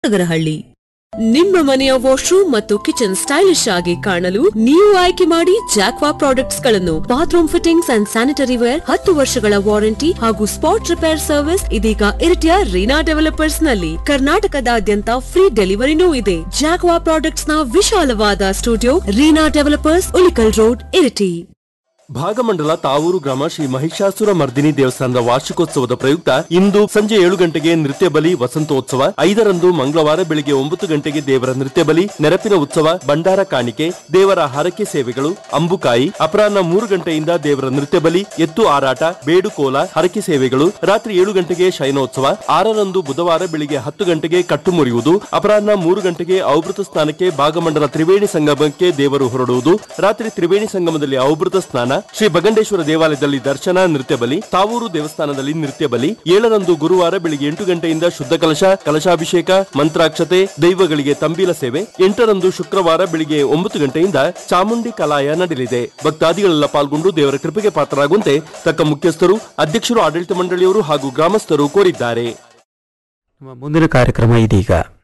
ನಗರಹಳ್ಳಿ. ನಿಮ್ಮ ಮನೆಯ ವಾಶ್ರೂಮ್ ಮತ್ತು ಕಿಚನ್ ಸ್ಟೈಲಿಶ್ ಆಗಿ ಕಾಣಲು ನೀವು ಆಯ್ಕೆ ಮಾಡಿ ಜಾಕ್ವಾ ಪ್ರಾಡಕ್ಟ್ಸ್ ಗಳನ್ನು. Bathroom fittings and sanitary wear 10 ವರ್ಷಗಳ ವಾರಂಟಿ ಹಾಗೂ ಸ್ಪಾಟ್ ರಿಪೇರ್ ಸರ್ವಿಸ್ ಇದೀಗ ಇರಿಟಿಯ ರೀನಾ ಡೆವಲಪರ್ಸ್ ನಲ್ಲಿ. ಕರ್ನಾಟಕದಾದ್ಯಂತ ಫ್ರೀ ಡೆಲಿವರಿನೂ ಇದೆ. ಜಾಕ್ವಾ ಪ್ರಾಡಕ್ಟ್ಸ್ ನ ವಿಶಾಲವಾದ studio Reena developers, Ulikkal road, Iritty. Bhagamandala Tavur ಗ್ರಾಮ ಶ್ರೀ ಮಹಿಷಾಸುರ ಮರ್ದಿನಿ ದೇವಸ್ಥಾನದ ವಾರ್ಷಿಕೋತ್ಸವದ ಪ್ರಯುಕ್ತ ಇಂದು ಸಂಜೆ 7 ಗಂಟೆಗೆ ನೃತ್ಯ ಬಲಿ ವಸಂತೋತ್ಸವ, 5ರಂದು ಮಂಗಳವಾರ ಬೆಳಿಗ್ಗೆ 9 ಗಂಟೆಗೆ ದೇವರ ನೃತ್ಯ ಬಲಿ, ನೆರಪಿನ ಉತ್ಸವ, ಭಂಡಾರ ಕಾಣಿಕೆ, ದೇವರ ಹರಕೆ ಸೇವೆಗಳು, ಅಂಬುಕಾಯಿ, ಅಪರಾಹ್ನ 3 ಗಂಟೆಯಿಂದ ದೇವರ ನೃತ್ಯ ಬಲಿ, ಎತ್ತು ಆರಾಟ, ಬೇಡುಕೋಲ, ಹರಕೆ ಸೇವೆಗಳು, ರಾತ್ರಿ 7 ಗಂಟೆಗೆ ಶಯನೋತ್ಸವ, 6ರಂದು ಬುಧವಾರ ಬೆಳಿಗ್ಗೆ 10 ಗಂಟೆಗೆ ಕಟ್ಟು ಮುರಿಯುವುದು, ಅಪರಾಹ್ನ 3 ಗಂಟೆಗೆ ಔಭೃತ ಸ್ನಾನಕ್ಕೆ ಭಾಗಮಂಡಲ ತ್ರಿವೇಣಿ ಸಂಗಮಕ್ಕೆ ದೇವರು ಹೊರಡುವುದು, ರಾತ್ರಿ ತ್ರಿವೇಣಿ ಸಂಗಮದಲ್ಲಿ ಔಭೃತ ಸ್ನಾನ, ಶ್ರೀ ಬಗಂಡೇಶ್ವರ ದೇವಾಲಯದಲ್ಲಿ ದರ್ಶನ, ನೃತ್ಯ ಬಲಿ, ತಾವೂರು ದೇವಸ್ಥಾನದಲ್ಲಿ ನೃತ್ಯ ಬಲಿ. 7ರಂದು ಗುರುವಾರ ಬೆಳಿಗ್ಗೆ 8 ಗಂಟೆಯಿಂದ ಶುದ್ಧ ಕಲಶ, ಕಲಶಾಭಿಷೇಕ, ಮಂತ್ರಾಕ್ಷತೆ, ದೈವಗಳಿಗೆ ತಂಬೀಲ ಸೇವೆ. 8ರಂದು ಶುಕ್ರವಾರ ಬೆಳಿಗ್ಗೆ 9 ಗಂಟೆಯಿಂದ ಚಾಮುಂಡಿ ಕಲಾಯ ನಡೆಯಲಿದೆ. ಭಕ್ತಾದಿಗಳೆಲ್ಲ ಪಾಲ್ಗೊಂಡು ದೇವರ ಕೃಪೆಗೆ ಪಾತ್ರರಾಗುವಂತೆ ತಕ್ಕ ಮುಖ್ಯಸ್ಥರು, ಅಧ್ಯಕ್ಷರು, ಆಡಳಿತ ಮಂಡಳಿಯವರು ಹಾಗೂ ಗ್ರಾಮಸ್ಥರು ಕೋರಿದ್ದಾರೆ. ಮುಂದಿನ ಕಾರ್ಯಕ್ರಮ ಇದೀಗ.